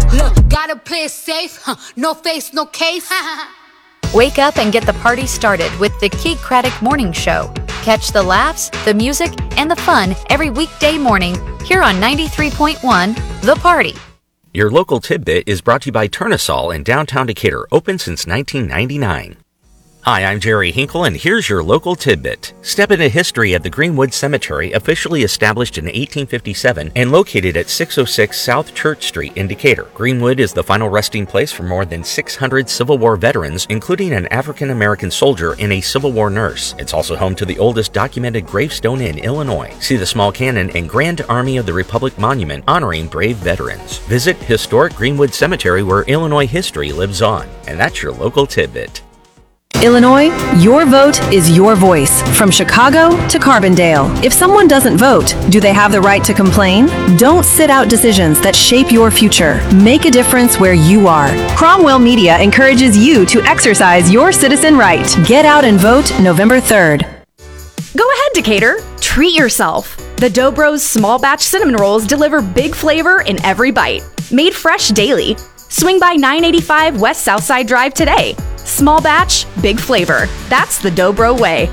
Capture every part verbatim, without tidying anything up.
Look, gotta play it safe. Huh. No face, no case. Wake up and get the party started with the Keeg Craddock Morning Show. Catch the laughs, the music, and the fun every weekday morning here on ninety-three point one The Party. Your local tidbit is brought to you by Turnasol in downtown Decatur, open since nineteen ninety-nine. Hi, I'm Jerry Hinkle, and here's your local tidbit. Step into history at the Greenwood Cemetery, officially established in eighteen fifty-seven and located at six oh six South Church Street in Decatur. Greenwood is the final resting place for more than six hundred Civil War veterans, including an African-American soldier and a Civil War nurse. It's also home to the oldest documented gravestone in Illinois. See the small cannon and Grand Army of the Republic monument honoring brave veterans. Visit historic Greenwood Cemetery, where Illinois history lives on. And that's your local tidbit. Illinois, your vote is your voice. From Chicago to Carbondale. If someone doesn't vote, do they have the right to complain? Don't sit out decisions that shape your future. Make a difference where you are. Cromwell Media encourages you to exercise your citizen right. Get out and vote November third. Go ahead, Decatur. Treat yourself. The Dobro's small batch cinnamon rolls deliver big flavor in every bite. Made fresh daily. Swing by nine eighty-five West Southside Drive today. Small batch, big flavor. That's the Dobro way.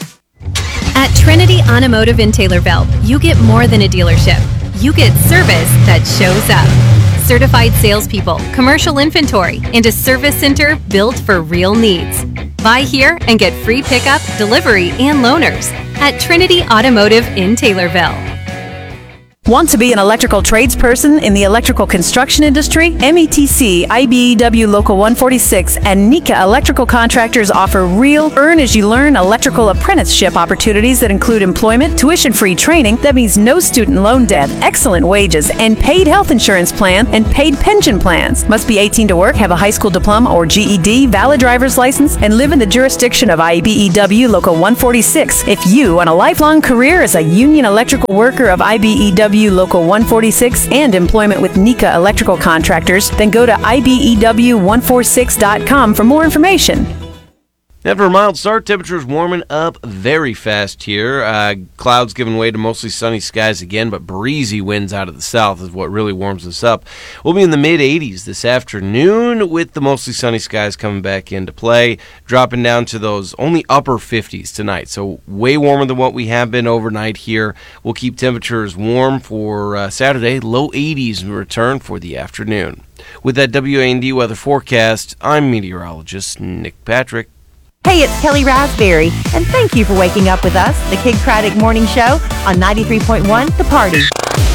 At Trinity Automotive in Taylorville, you get more than a dealership. You get service that shows up. Certified salespeople, commercial inventory, and a service center built for real needs. Buy here and get free pickup, delivery, and loaners at Trinity Automotive in Taylorville. Want to be an electrical tradesperson in the electrical construction industry? M E T C, I B E W Local one forty-six, and Nika Electrical Contractors offer real earn-as-you-learn electrical apprenticeship opportunities that include employment, tuition-free training that means no student loan debt, excellent wages, and paid health insurance plan and paid pension plans. Must be eighteen to work, have a high school diploma or G E D, valid driver's license, and live in the jurisdiction of I B E W Local one forty-six. If you want a lifelong career as a union electrical worker of I B E W Local one forty-six and employment with Nika Electrical Contractors, then go to I B E W one forty-six dot com for more information. After a mild start, temperatures warming up very fast here. Uh, clouds giving way to mostly sunny skies again, but breezy winds out of the south is what really warms us up. We'll be in the mid eighties this afternoon with the mostly sunny skies coming back into play, dropping down to those only upper fifties tonight. So way warmer than what we have been overnight here. We'll keep temperatures warm for uh, Saturday, low eighties in return for the afternoon. With that W A N D weather forecast, I'm meteorologist Nick Patrick. Hey, it's Kelly Raspberry, and thank you for waking up with us, the Keeg Craddock Morning Show on ninety-three point one The Party.